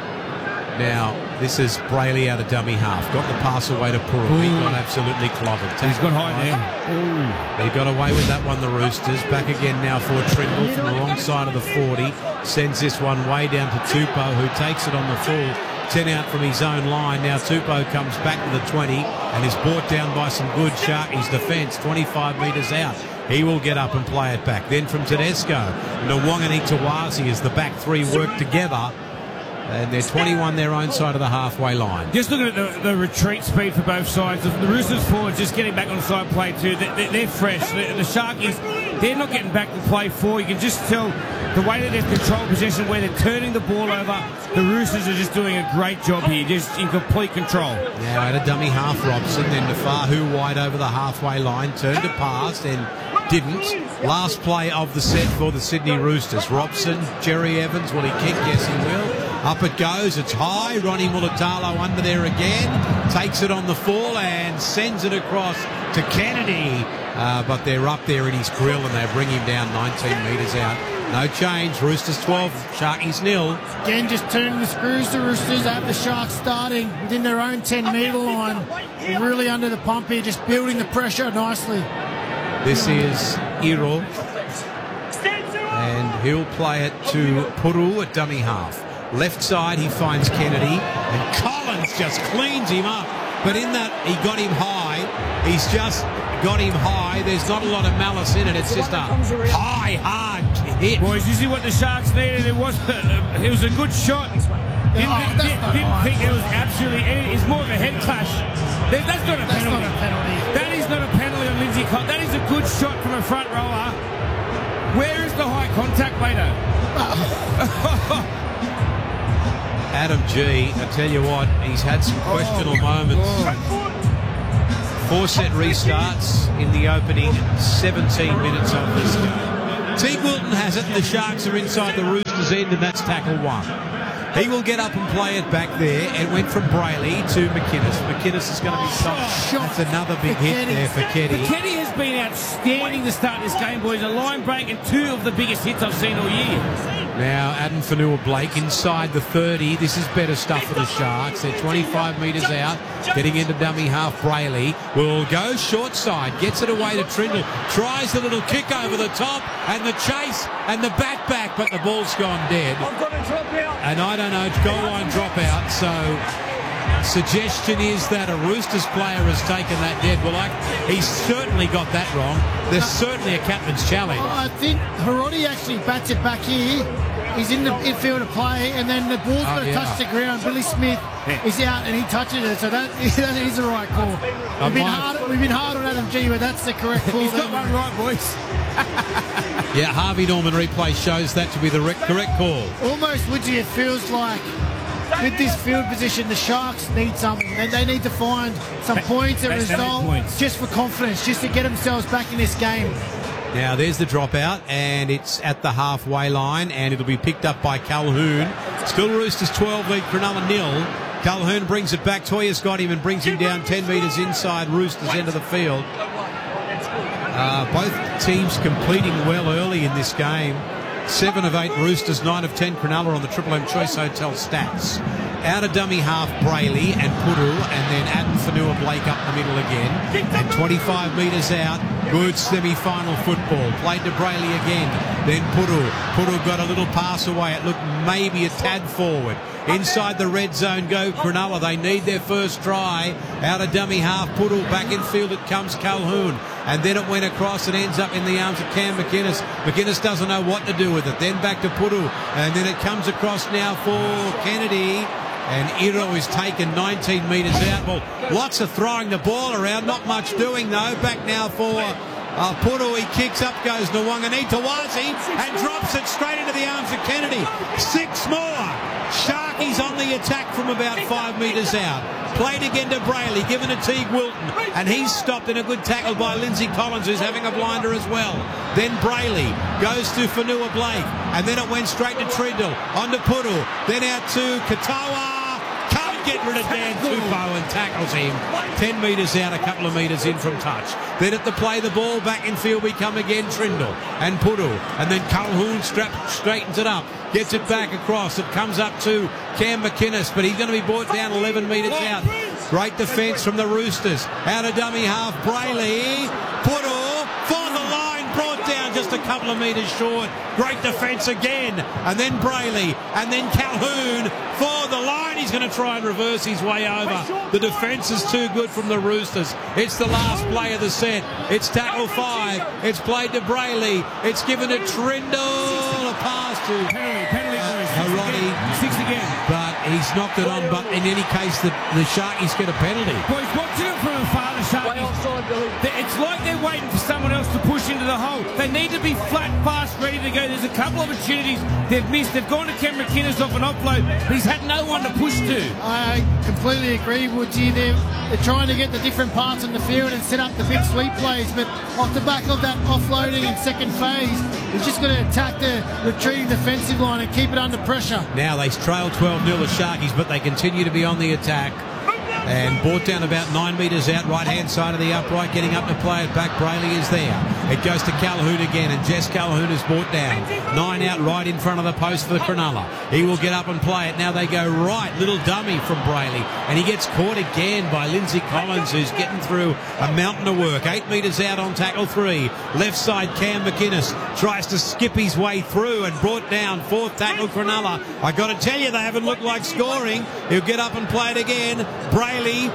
Now, this is Brayley out of dummy half. Got the pass away to Puru. He got absolutely clobbered. He's got high there. They got away with that one, the Roosters. Back again now for Trimble from the wrong side of the forty. Sends this one way down to Tupou, who takes it on the full. ten out from his own line. Now Tupou comes back to the twenty and is brought down by some good Sharkies defence. twenty-five metres out. He will get up and play it back. Then from Tedesco, Nwanganitawasi as the back three work together. And they're twenty-one their own side of the halfway line. Just looking at the, the retreat speed for both sides. The, the Roosters forwards just getting back on side play too. They, they, they're fresh. The, the Sharkies, they're not getting back to play four. You can just tell the way that they've controlled possession, where they're turning the ball over. The Roosters are just doing a great job here, just in complete control. Now at a dummy half, Robson, then Nafahu wide over the halfway line, turned to pass and didn't. Last play of the set for the Sydney Roosters. Robson, Cherry Evans, will he kick? Yes, he will. Up it goes, it's high. Ronnie Mulatalo under there again. Takes it on the full and sends it across to Kennedy. Uh, but they're up there in his grill and they bring him down nineteen metres out. No change. Roosters twelve, Sharkies nil. Again, just turning the screws, the Roosters. They have the Sharks starting within their own ten metre line. They're really under the pump here, just building the pressure nicely. This is Iro. And he'll play it to Puru at dummy half. Left side, he finds Kennedy, and Collins just cleans him up. But in that, he got him high. He's just got him high. There's not a lot of malice in it. It's just a high, hard hit. Boys, you see what the Sharks needed? It was, uh, it was a good shot. Didn't, Oh, didn't, didn't think it was absolutely any. It's more of a head clash. That- That's not a That's penalty. not a penalty. That is not a penalty on Lindsay Collins. That is a good shot from a front rower. Where is the high contact, later? Adam G, I tell you what, he's had some questionable moments. Four set restarts in the opening seventeen minutes of this game. Teague Wilton has it. The Sharks are inside the Roosters' end, and that's tackle one. He will get up and play it back there. It went from Brayley to McInnes. McInnes is going to be stopped. That's another big hit there for Keddy. Keddy has been outstanding to start this game, boys. A line break and two of the biggest hits I've seen all year. Now, Adam Fanua-Blake inside the thirty. This is better stuff for the Sharks. They're twenty-five metres out, getting into dummy half. Brayley will go short side, gets it away to Trindle, tries the little kick over the top, and the chase, and the back back, but the ball's gone dead. And I don't know, it's goal line dropout, so suggestion is that a Roosters player has taken that dead. Well, I, he's certainly got that wrong. There's certainly a captain's challenge. I think Hiroti actually bats it back here. He's in the infield to play, and then the ball's Oh, got to yeah. touch the ground. Billy Smith is out, and he touches it, so that, that is the right call. We've been, might- hard, we've been hard on Adam G, but that's the correct call. He's got one right, boys. Yeah, Harvey Norman replay shows that to be the rec- correct call. Almost, Woodgy, it feels like with this field position, the Sharks need something. They, they need to find some points and that's how many result points? just for confidence, just to get themselves back in this game. Now, there's the dropout, and it's at the halfway line, and it'll be picked up by Calhoun. Still Roosters twelve, lead Cronulla nil. Calhoun brings it back. Toya's got him and brings him down ten metres inside Roosters' end of the field. Uh, both teams completing well early in this game. Seven of eight Roosters, nine of ten Cronulla on the Triple M Choice Hotel stats. Out of dummy half, Brayley and Puru, and then Adam Fanua-Blake up the middle again. And twenty-five metres out, good semi-final football. Played to Brayley again. Then Puru. Puru got a little pass away. It looked maybe a tad forward. Inside the red zone go Cronulla. They need their first try. Out of dummy half, Puru. Back in field it comes Calhoun. And then it went across and ends up in the arms of Cam McInnes. McInnes doesn't know what to do with it. Then back to Puru. And then it comes across now for Kennedy. And Iro is taken nineteen metres out. Well, lots of throwing the ball around. Not much doing, though. Back now for uh, Puru. He kicks up, goes Nwanganini Tawazi, and drops it straight into the arms of Kennedy. Six more. Sharkies on the attack from about five metres out. Played again to Brayley, given to Teague Wilton, and he's stopped in a good tackle by Lindsay Collins, who's having a blinder as well. Then Brayley goes to Fanua-Blake, and then it went straight to Trindle, on to Puru, then out to Katoa. Can't get rid of Dan Tupou and tackles him. Ten metres out, a couple of metres in from touch. Then at the play, the ball back in field, we come again, Trindle and Puru, and then Calhoun strap, straightens it up. Gets it back across. It comes up to Cam McInnes, but he's going to be brought down eleven metres out. Great defence from the Roosters. Out of dummy half, Brayley. Puru for the line, brought down just a couple of metres short. Great defence again. And then Brayley. And then Calhoun for the line. He's going to try and reverse his way over. The defence is too good from the Roosters. It's the last play of the set. It's tackle five. It's played to Brayley. It's given to Trindle. A pass to Penalty, penalty, boys. Hiroti. Six again. But he's knocked it on. But in any case, the, the Sharkies get a penalty. Boys, watching it from afar, the Sharkies, they- it's like they're waiting for someone else to push into the hole. They need to be flat, fast, ready to go. There's a couple of opportunities they've missed. They've gone to Cam McInnes off an offload, but he's had no one to push to. I completely agree, Woodsy. They're, they're trying to get the different parts on the field and set up the big sweep plays, but off the back of that offloading in second phase, he's just going to attack the retreating defensive line and keep it under pressure. Now they trail twelve nil the Sharkies, but they continue to be on the attack. And brought down about nine metres out, right-hand side of the upright, getting up to play it back. Brayley is there. It goes to Calhoun again, and Jess Calhoun is brought down. Nine out right in front of the post for the Cronulla. He will get up and play it. Now they go right. Little dummy from Brayley. And he gets caught again by Lindsay Collins, who's getting through a mountain of work. Eight metres out on tackle three. Left side, Cam McInnes tries to skip his way through and brought down. Fourth tackle, Cronulla. I got to tell you, they haven't looked like scoring. He'll get up and play it again. Brayley,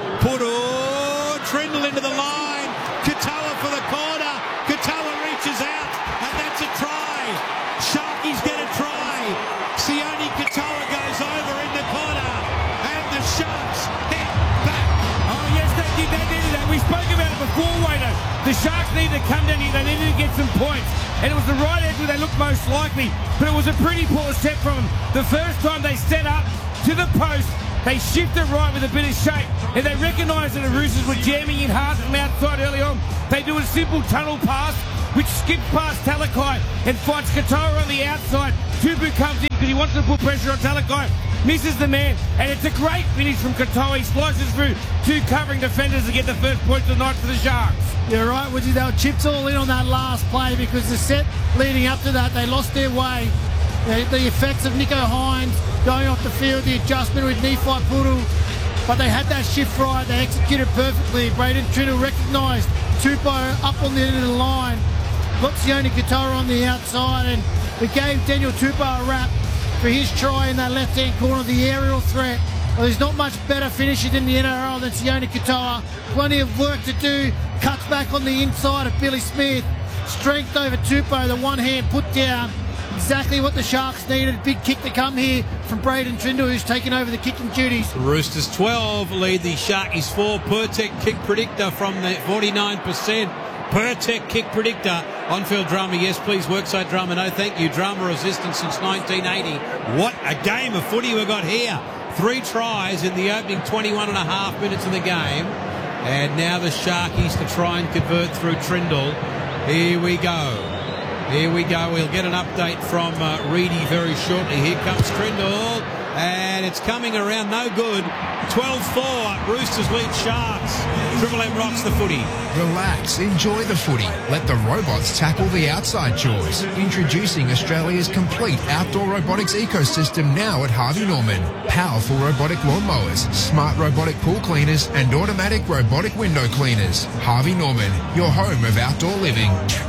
Puru, Trindle into the line. Katoa for the corner. Katoa reaches out, and that's a try. Sharkies get a try. Sione Katoa goes over in the corner, and the Sharks head back. Oh, yes, they did. They did that. We spoke about it before, Wader. The Sharks needed to come down here. They needed to get some points. And it was the right edge where they looked most likely. But it was a pretty poor step from them. The first time they set up to the post, they shifted right with a bit of shape. And they recognised that the Roosters were jamming in hard from outside early on. They do a simple tunnel pass, which skips past Talakai and fights Katoa on the outside. Tupu comes in because he wants to put pressure on Talakai. Misses the man, and it's a great finish from Katoa. He slices through two covering defenders to get the first point of the night for the Sharks. You're right, Woody. They were chips all in on that last play because the set leading up to that, they lost their way. The, the effects of Nicho Hynes going off the field, the adjustment with Nephi Puru, but they had that shift right. They executed perfectly. Braden Trindle recognised Tupou up on the end of the line, got Sione Katoa on the outside, and we gave Daniel Tupou a wrap for his try in that left-hand corner, the aerial threat. Well, there's not much better finisher in the N R L than Sione Katoa. Plenty of work to do. Cuts back on the inside of Billy Smith. Strength over Tupou, the one hand put down. Exactly what the Sharks needed. Big kick to come here from Braden Trindle, who's taken over the kicking duties. Roosters twelve lead the Sharkies four. Pertek kick predictor from the forty-nine percent. Pertek kick predictor. On-field drama, yes please. Workside drama, no thank you. Drama resistance since nineteen eighty. What a game of footy we got here. Three tries in the opening twenty-one and a half minutes of the game. And now the Sharkies to try and convert through Trindle. Here we go. Here we go. We'll get an update from uh, Reedy very shortly. Here comes Trindle. And it's coming around. No good. twelve four. Roosters lead Sharks. Triple M rocks the footy. Relax. Enjoy the footy. Let the robots tackle the outside chores. Introducing Australia's complete outdoor robotics ecosystem now at Harvey Norman. Powerful robotic lawnmowers, smart robotic pool cleaners, and automatic robotic window cleaners. Harvey Norman, your home of outdoor living.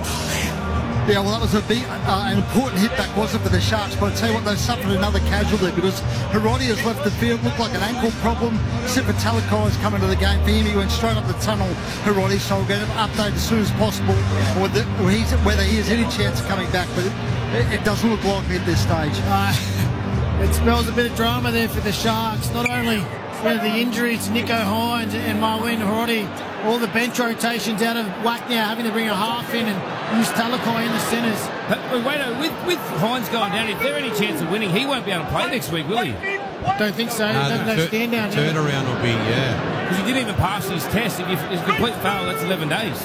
Yeah, well, that was a big, uh, an important hit that wasn't for the Sharks, but I tell you what, they suffered another casualty because Hiroti has left the field, looked like an ankle problem. Sifa Talakai has come into the game for him. He went straight up the tunnel, Hiroti, so we'll get an update as soon as possible whether, whether he has any chance of coming back, but it, it doesn't look likely at this stage. Uh, it spells a bit of drama there for the Sharks, not only with the injuries to Nicho Hynes and Marwin Hiroti, all the bench rotations out of whack now, having to bring a half in and use Talakai in the centres. But wait, with, with Hynes going down, if there's any chance of winning, he won't be able to play next week, will he? Don't think so. No, no, no tur- stand down. Turnaround will be, yeah. Because he didn't even pass his test. If it's a complete fail, that's eleven days.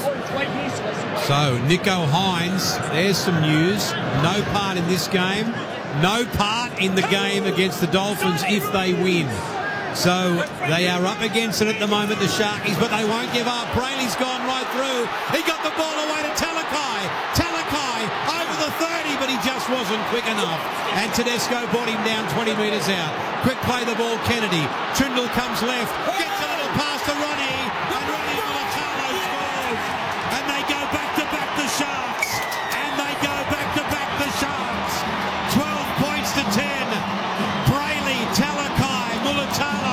So, Nicho Hynes, there's some news. No part in this game. No part in the game against the Dolphins if they win. So they are up against it at the moment, the Sharkies, but they won't give up. Brayley's gone right through. He got the ball away to Talakai. Talakai over the thirty, but he just wasn't quick enough. And Tedesco brought him down twenty metres out. Quick play the ball, Kennedy. Trindle comes left, gets a little pass to Ronnie, and Ronnie Mulatalo scores. And they go back to back the Sharks. And they go back to back the Sharks. twelve points to ten. Brayley, Talakai, Mulatalo.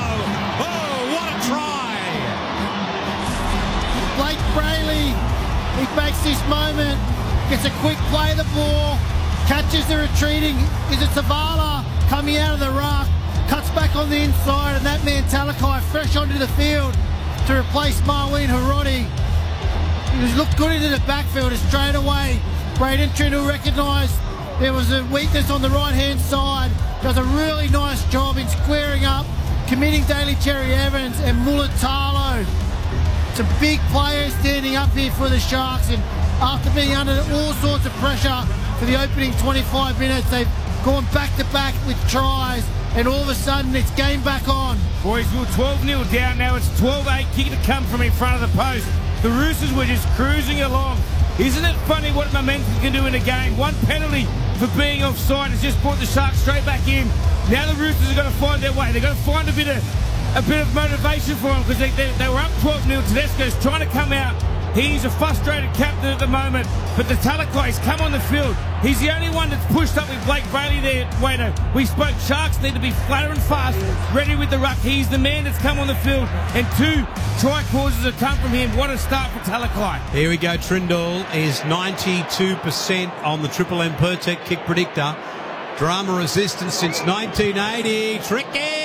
Blake Brayley, he makes this moment, gets a quick play of the ball, catches the retreating, is it Zavala coming out of the ruck, cuts back on the inside, and that man Talakai fresh onto the field to replace Marwin Hiroti. He looked good into the backfield, and straight away Braden Trindle recognised there was a weakness on the right-hand side, does a really nice job in squaring up, committing Daly Cherry Evans and Mulatalo. Some big players standing up here for the Sharks, and after being under all sorts of pressure for the opening twenty-five minutes, they've gone back to back with tries, and all of a sudden it's game back on. Boys, we were twelve nil down, now it's twelve eight, kick to come from in front of the post. The Roosters were just cruising along. Isn't it funny what momentum can do in a game? One penalty for being offside has just brought the Sharks straight back in. Now the Roosters are going to find their way. They're going to find a bit of a bit of motivation for them because they, they, they were up twelve nil. Tedesco's trying to come out. He's a frustrated captain at the moment, but the Talakai come on the field. He's the only one that's pushed up with Blake Bailey there. Waiter, we spoke Sharks need to be flatter and fast, ready with the ruck. He's the man that's come on the field, and two try causes have come from him. What a start for Talakai. Here we go. Trindle is ninety-two percent on the Triple M Pertec kick predictor. Drama resistance since nineteen eighty. Tricky!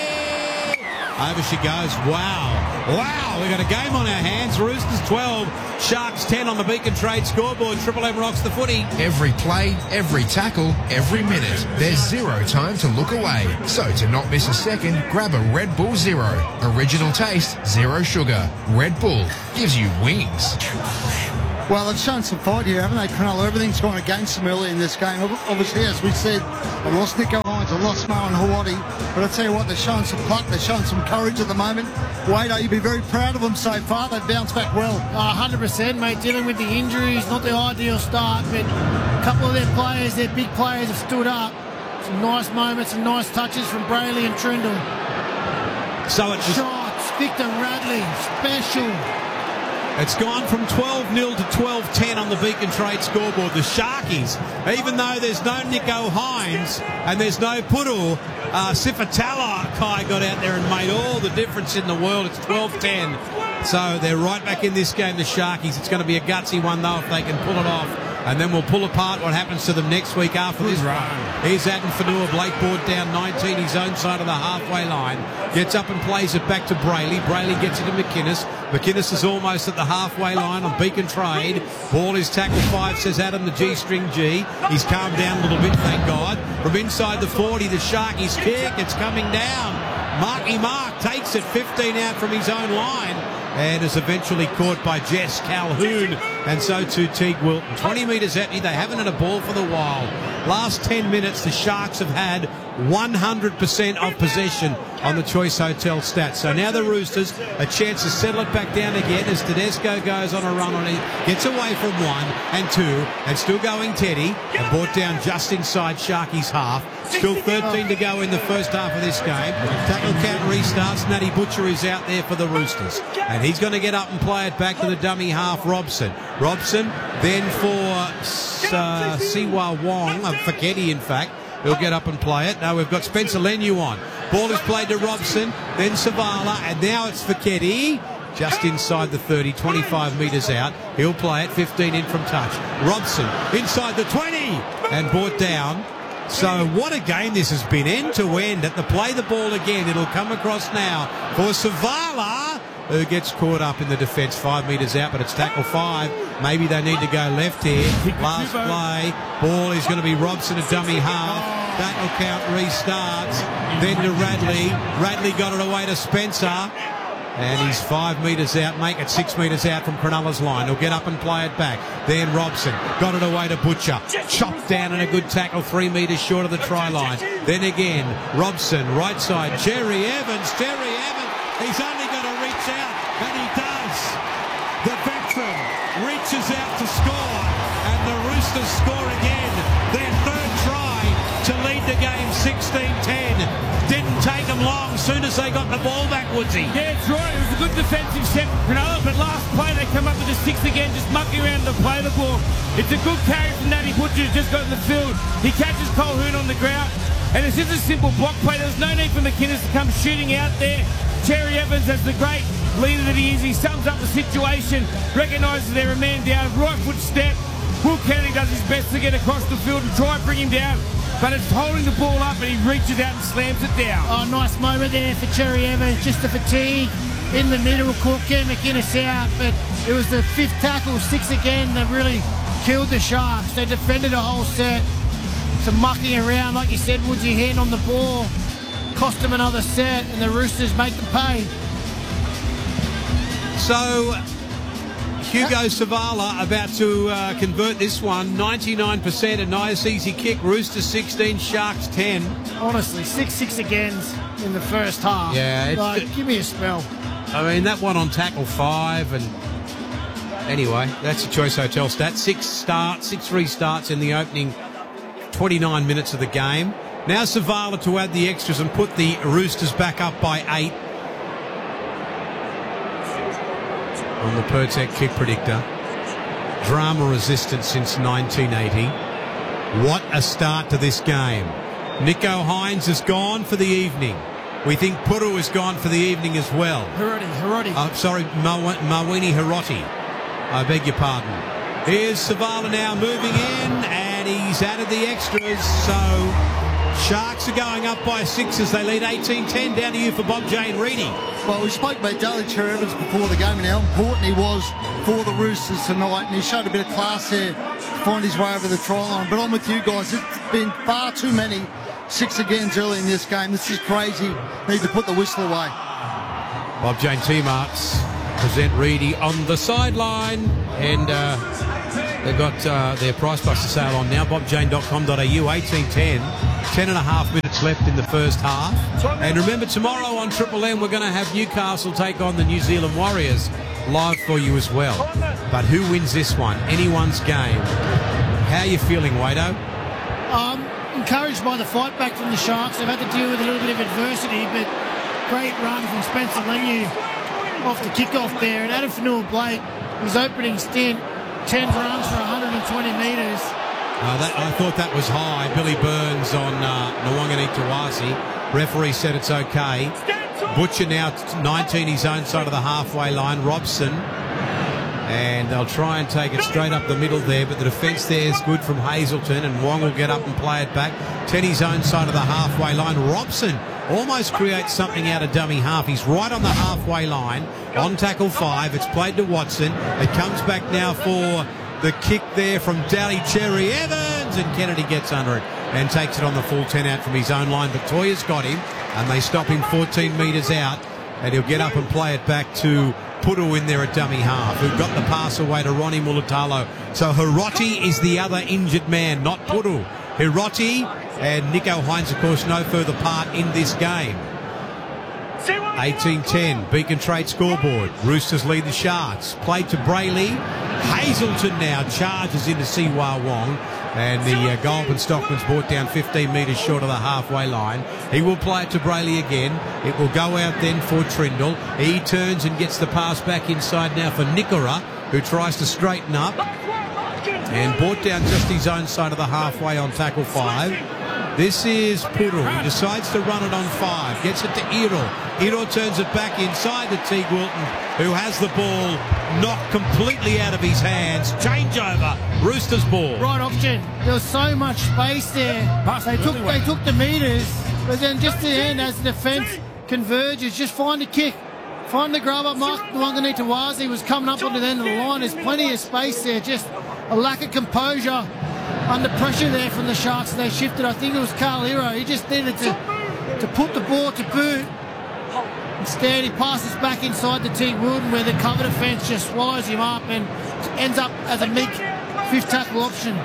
Over she goes. Wow. Wow, we've got a game on our hands. Roosters twelve, Sharks ten on the Beacon Trade scoreboard. Triple M rocks the footy. Every play, every tackle, every minute. There's zero time to look away. So to not miss a second, grab a Red Bull Zero. Original taste, zero sugar. Red Bull gives you wings. Well, they've shown some fight here, haven't they, Cronulla? Everything's gone against them early in this game. Obviously, as we said, they lost Nico Hines, they lost Moen Hawati. But I tell you what, they're showing some pluck, they're showing some courage at the moment. Wader, you'd be very proud of them so far. They've bounced back well. Oh, one hundred percent, mate. Dealing with the injuries, not the ideal start, but a couple of their players, their big players, have stood up. Some nice moments, some nice touches from Brayley and Trindle. So it's shots, Victor Radley, special. It's gone from twelve nil to twelve ten on the Beacon Trade scoreboard. The Sharkies, even though there's no Nico Hines and there's no Puru, uh, Sifatala Kai got out there and made all the difference in the world. It's twelve ten. So they're right back in this game, the Sharkies. It's going to be a gutsy one, though, if they can pull it off. And then we'll pull apart what happens to them next week after this run. Here's Adam Fanua, Blake Board down nineteen, his own side of the halfway line. Gets up and plays it back to Brayley. Brayley gets it to McInnes. McInnes is almost at the halfway line on Beacon Trade. Ball is tackle five, says Adam, the G-string G. He's calmed down a little bit, thank God. From inside the forty, the Sharkies kick. It's coming down. Marky Mark takes it fifteen out from his own line and is eventually caught by Jess Calhoun, and so too Teague Wilton. twenty metres at me, they haven't had a ball for the while. Last ten minutes, the Sharks have had one hundred percent of possession on the Choice Hotel stats. So now the Roosters, a chance to settle it back down again as Tedesco goes on a run on it, gets away from one and two, and still going Teddy, and brought down just inside Sharky's half. Still thirteen to go in the first half of this game. Tackle count restarts. Natty Butcher is out there for the Roosters, and he's going to get up and play it back to the dummy half, Robson. Robson, then for uh, Siwa Wong, uh, Faketi in fact. He'll get up and play it. Now we've got Spencer Leniu on. Ball is played to Robson, then Savala, and now it's Faketi. Just inside the thirty, twenty-five metres out. He'll play it, fifteen in from touch. Robson inside the twenty, and brought down. So what a game this has been, end to end. At the play the ball again, it'll come across now for Savala, who gets caught up in the defence five metres out, but it's tackle five. Maybe they need to go left here. Last play, ball is going to be Robson, a dummy half. Tackle count restarts. Then to Radley. Radley got it away to Spencer. And he's five metres out, make it six metres out from Cronulla's line. He'll get up and play it back. Then Robson got it away to Butcher. Chopped down in a good tackle, three metres short of the try line. Then again, Robson, right side. Jerry Evans, Jerry Evans. He's only got to reach out, and he does. The veteran reaches out to score, and the Roosters score again. Their third try to lead the game sixteen ten. Didn't take them long soon as they got the ball back, Woodsy. Yeah, that's right. It was a good defensive set for Cronulla, but last play they come up with the six again, just mucking around to play the ball. It's a good carry from Natty Butcher, who's just got in the field. He catches Colhoun on the ground, and it's just a simple block play. There's no need for McInnes to come shooting out there. Cherry Evans, as the great leader that he is, he sums up the situation, recognises they're a man down, right foot step. Will Kennedy does his best to get across the field and try and bring him down, but it's holding the ball up and he reaches out and slams it down. Oh, nice moment there for Cherry Evans, just a fatigue in the middle, caught Ken McInnes out, but it was the fifth tackle, six again, that really killed the Sharks. They defended a whole set, some mucking around, like you said, Woodsy, hand on the ball, cost them another set, and the Roosters make them pay. So Hugo Savala about to uh, convert this one, ninety-nine percent, a nice easy kick. Roosters sixteen, Sharks ten. Honestly, six six agains in the first half. Yeah, it's like, give me a spell. I mean, that one on tackle five, and Anyway, that's the Choice Hotel stat. Six starts, six restarts in the opening twenty-nine minutes of the game. Now Savala to add the extras and put the Roosters back up by eight on the Pertec kick predictor. Drama resistant since nineteen eighty. What a start to this game. Nicho Hynes is gone for the evening. We think Puru is gone for the evening as well. Hiroti, Hiroti. Oh, sorry, Maw- Mawini Hiroti. I beg your pardon. Here's Savala now moving in, and he's added the extras. So Sharks are going up by six as they lead eighteen ten. Down to you for Bob Jane Reedy. Well, we spoke about Daly Cherry Evans before the game and how important he was for the Roosters tonight, and he showed a bit of class there to find his way over the try line. But I'm with you guys. It's been far too many six agains early in this game. This is crazy. Need to put the whistle away. Bob Jane T-Marks present Reedy on the sideline, and uh, they've got uh, their Price Buster sale on now, bob jane dot com dot a u, eighteen ten. Ten and a half minutes left in the first half. And remember, tomorrow on Triple M, we're going to have Newcastle take on the New Zealand Warriors live for you as well. But who wins this one? Anyone's game. How are you feeling, Wado? Um, encouraged by the fight back from the Sharks. They've had to deal with a little bit of adversity, but great run from Spencer Leniu off the kickoff there. And Adam Fanua-Blake, his opening stint, ten runs for one hundred twenty metres. Uh, that, I thought that was high. Billy Burns on uh, Nwangani Tawasi. Referee said it's okay. Butcher now nineteen his own side of the halfway line. Robson. And they'll try and take it straight up the middle there, but the defence there is good from Hazelton, and Wong will get up and play it back. ten his own side of the halfway line. Robson almost creates something out of dummy half. He's right on the halfway line on tackle five. It's played to Watson. It comes back now for the kick there from Daly Cherry Evans, and Kennedy gets under it and takes it on the full ten out from his own line. Victoria's got him, and they stop him fourteen metres out, and he'll get up and play it back to Puru in there at dummy half, who got the pass away to Ronnie Mulatalo. So Hiroti is the other injured man, not Puru. Hiroti and Nicho Hynes, of course, no further part in this game. eighteen ten, Beacon Trade scoreboard. Roosters lead the Sharks. Played to Brayley. Hazelton now charges into Siwa Wong. And the uh, Goulburn Stockman's brought down fifteen metres short of the halfway line. He will play it to Brayley again. It will go out then for Trindle. He turns and gets the pass back inside now for Nickora, who tries to straighten up. And brought down just his own side of the halfway on tackle five. This is Puru. He decides to run it on five. Gets it to Iro. Iro turns it back inside to Teague Wilton, who has the ball knocked completely out of his hands. Changeover. Roosters ball. Right option. There was so much space there. They took, they took the metres, but then just at the end, as the defence converges, just find a kick. Find the grub up. Mark Nwangani Tawasi was coming up onto the end of the line. There's plenty of space there. Just a lack of composure under pressure there from the Sharks. They shifted. I think it was Carl Iro. He just needed to, to put the ball to boot. Instead, he passes back inside the Teague Wilton, where the cover defence just swallows him up and ends up as a meek fifth tackle option.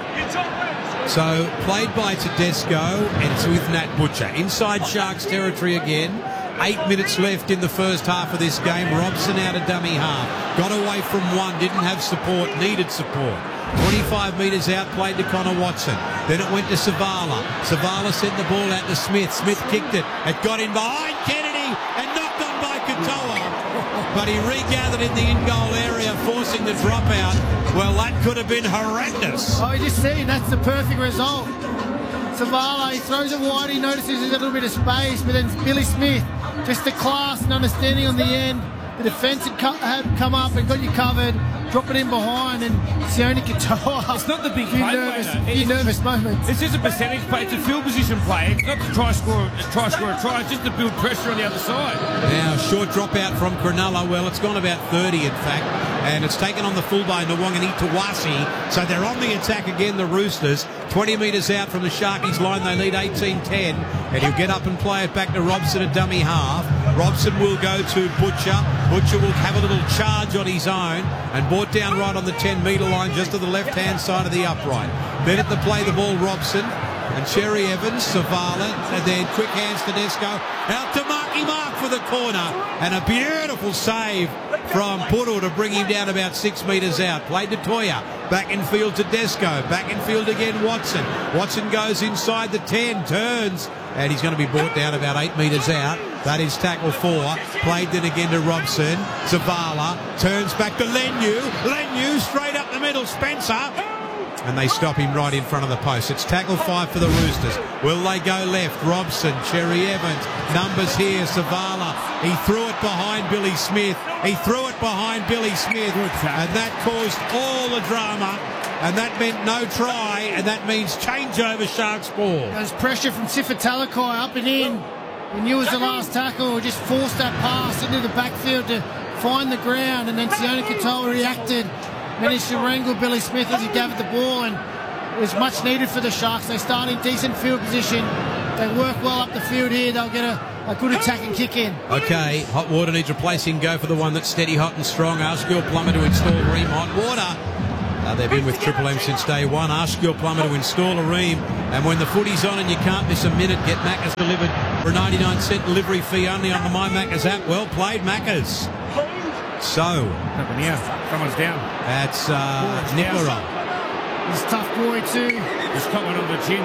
So, played by Tedesco, and it's with Nat Butcher. Inside Sharks territory again. Eight minutes left in the first half of this game. Robson out of dummy half. Got away from one, didn't have support, needed support. twenty-five metres out, played to Connor Watson. Then it went to Savala. Savala sent the ball out to Smith. Smith kicked it. It got in behind Kennedy and knocked on by Katoa. But he regathered in the in-goal area, forcing the dropout. Well, that could have been horrendous. Oh, you just see, that's the perfect result. Savala, he throws it wide, he notices there's a little bit of space, but then Billy Smith, just the class and understanding on the end. The defence had, co- had come up and got you covered, drop it in behind, and Sione Katoa. It's not the big few play, nervous, Wayne, few nervous moments. It's just a percentage play. It's a field position play. It's not to try score, try score a try. It's just to build pressure on the other side. Now, short dropout from Cronulla. Well, it's gone about thirty, in fact, and it's taken on the full by Nwangani Tawasi. So they're on the attack again, the Roosters. twenty metres out from the Sharkies line. They lead eighteen ten, and he'll get up and play it back to Robson at dummy half. Robson will go to Butcher. Butcher will have a little charge on his own and brought down right on the ten metre line, just to the left-hand side of the upright. Then at the play, the ball, Robson. And Cherry Evans, Savala, and then quick hands to Desco. Out to Marky Mark for the corner. And a beautiful save from Puru to bring him down about six metres out. Played to Toya. Back in field to Desco. Back in field again, Watson. Watson goes inside the ten, turns, and he's going to be brought down about eight metres out. That is tackle four. Played then again to Robson. Zavala turns back to Lenu. Lenu straight up the middle. Spencer. And they stop him right in front of the post. It's tackle five for the Roosters. Will they go left? Robson, Cherry Evans, numbers here, Zavala. He threw it behind Billy Smith. He threw it behind Billy Smith. And that caused all the drama. And that meant no try. And that means changeover Sharks ball. There's pressure from Sifa Talakai up and in. He knew it was the last tackle. Just forced that pass into the backfield to find the ground. And then Sione Katoa reacted. Managed to wrangle Billy Smith as he gathered the ball, and it was much needed for the Sharks. They start in decent field position. They work well up the field here. They'll get a, a good attack and kick in. Okay, hot water needs replacing. Go for the one that's steady, hot and strong. Ask your plumber to install Ream Hot Water. Uh, they've been with Triple M since day one. Ask your plumber to install a Ream. And when the footy's on and you can't miss a minute, get Macca's delivered for a ninety-nine cent delivery fee only on the My Macca's app. Well played, Macca's. So, someone's down. That's uh, Nicola. He's a tough boy too. He's got one on the chin.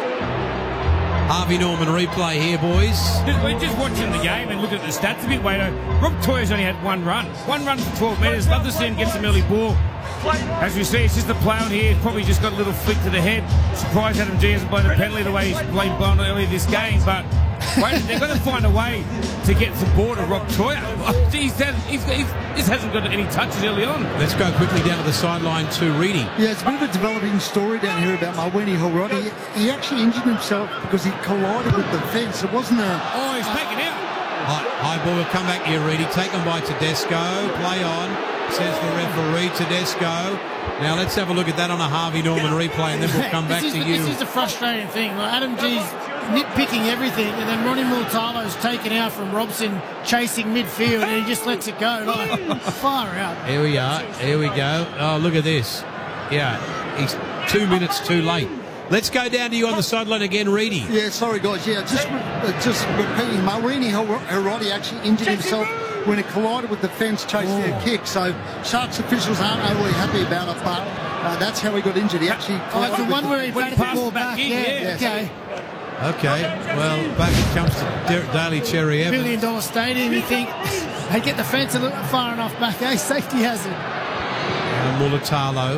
Harvey Norman replay here, boys. We're just watching the game and looking at the stats a bit, Wado. Rob Toya's only had one run. One run for twelve metres. Love to see him get some early ball. As we see, it's just the play on here. He's probably just got a little flick to the head. Surprised Adam G hasn't blown a penalty the way he's blown blown earlier this game, but wait, they're going to find a way to get some ball to Rob Toya. Oh, he's had, he's, he's, this hasn't got any touches early on. Let's go quickly down to the sideline to Reedy. Yeah, it's a bit of a developing story down here about Mawene Horodi. He actually injured himself because he collided with the fence. It wasn't a... Oh, he's taken out. High, high ball will come back here, Reedy. Taken by Tedesco. Play on, says the referee. Tedesco. Now let's have a look at that on a Harvey Norman replay, and then we'll come back to the, you. This is the frustrating thing. Like Adam G's nitpicking everything, and then Ronnie Multalo's taken out from Robson chasing midfield, and he just lets it go. Like, far out. Here we are. Here we go. Oh, look at this. Yeah, he's two minutes too late. Let's go down to you on the sideline again, Reedy. Yeah, sorry, guys. Yeah, just uh, just repeating. Mawene Horodi actually injured himself when it collided with the fence chasing oh. a kick. So Sharks officials aren't overly happy about it, but uh, that's how he got injured. He actually oh, it's the one where he batted the ball back. In, yeah, yeah. okay. Okay, well, back it comes to Daly Cherry Evans. Million dollar stadium, you think they get the fence a little far enough back, eh? Safety hazard. And Mulatalo.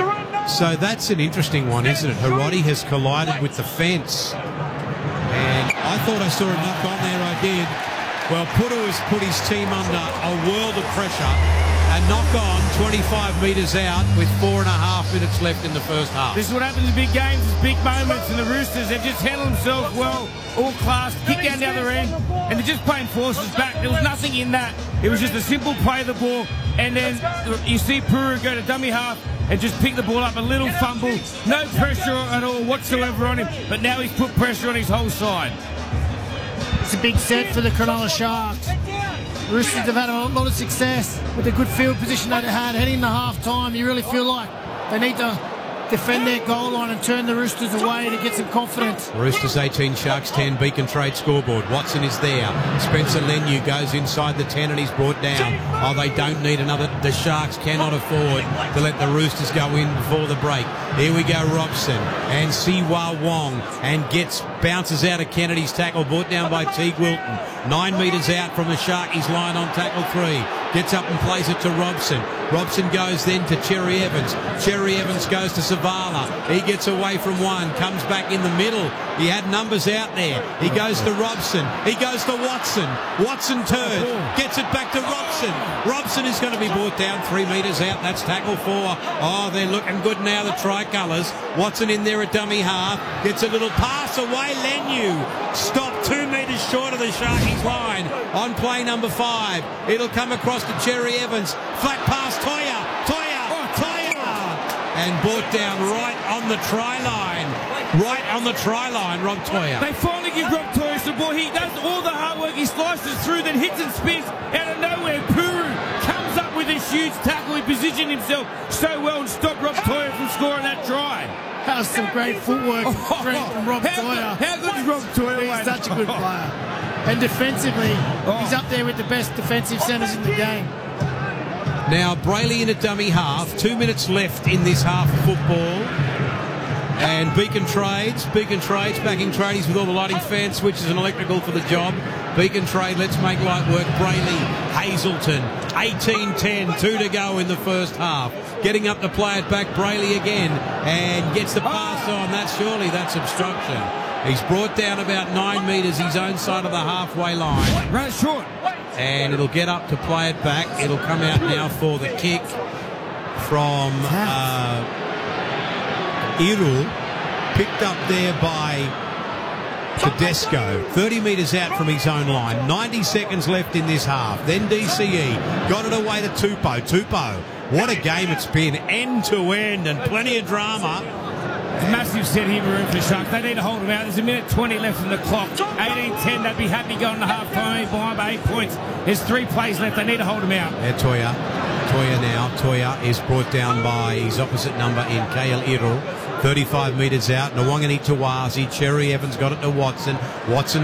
So that's an interesting one, isn't it? Horodi has collided with the fence. And I thought I saw a knock on there, I did. Well, Puru has put his team under a world of pressure. A knock on twenty-five metres out with four and a half minutes left in the first half. This is what happens in big games, big moments, and the Roosters, they've just handled themselves well, all class, kick down the other end, and they're just playing forces back. There was nothing in that. It was just a simple play of the ball, and then you see Puru go to dummy half and just pick the ball up, a little fumble, no pressure at all whatsoever on him, but now he's put pressure on his whole side. It's a big set for the Cronulla Sharks. Roosters have had a lot of success with the good field position that they had heading into half time. You really feel like they need to defend their goal line and turn the Roosters away to get some confidence. Roosters eighteen, Sharks ten, Beacon Trade scoreboard. Watson is there. Spencer Leniu goes inside the ten and he's brought down. Oh, they don't need another. The Sharks cannot afford to let the Roosters go in before the break. Here we go, Robson and Siwa Wong, and gets bounces out of Kennedy's tackle, brought down by Teague Wilton. Nine metres out from the Sharkies line on tackle three. Gets up and plays it to Robson. Robson goes then to Cherry Evans. Cherry Evans goes to Savala. He gets away from one, comes back in the middle. He had numbers out there. He goes to Robson. He goes to Watson. Watson turns, gets it back to Robson. Robson is going to be brought down three metres out. That's tackle four. Oh, they're looking good now, the tricolours. Watson in there at dummy half. Gets a little pass away. Leniu stopped two metres short of the Sharkies line on play number five. It'll come across to Cherry Evans. Flat pass, Toya. Toya. Toya. And brought down right on the try line. Right on the try line, Rob Toya. They finally give Rob Toya the ball. He does all the hard work. He slices through, then hits and spins out of nowhere. Puru comes up with this huge tackle. He positioned himself so well and stopped Rob Toya from scoring that try. That was some great footwork from Trent and Rob How Toyer. good- how good is Rob Toyer, He's mate? such a good player. And defensively, he's up there with the best defensive centres in the game. Now, Brayley in a dummy half. Two minutes left in this half of football. And Beacon Trades. Beacon Trades backing tradies with all the lighting fan switches and electrical for the job. Beacon Trade, let's make light work. Brayley, Hazleton, eighteen ten, two to go in the first half. Getting up to play it back, Brayley again, and gets the pass on. That's surely that's obstruction. He's brought down about nine metres, his own side of the halfway line. Run short. And it'll get up to play it back. It'll come out now for the kick from uh, Irul, picked up there by Tedesco, thirty metres out from his own line. ninety seconds left in this half. Then D C E got it away to Tupou. Tupou, what a game it's been, end to end, and plenty of drama. Massive set here, Maroon for Sharks. They need to hold them out. There's a minute twenty left in the clock. eighteen ten, they'd be happy going to half time behind by eight points. There's three plays left. They need to hold them out. Yeah, Toya. Toya now. Toya is brought down by his opposite number in K L Irul. thirty-five metres out. Nawangani Tawazi. Cherry Evans got it to Watson. Watson